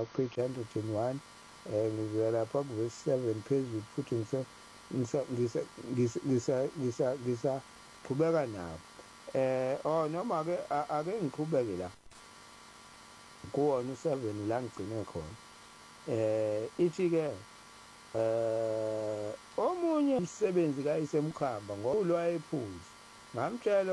page 101 ngivela lapha kuvesi 7 phezulu futhi ngisaqhubeka nabo noma-ke ake ngiqhubeke la kuwona u7 la ngigcine khona ithi-ke omunye umsebenzi kayisemkhamba ngoba ulwayephuzi ngamtshela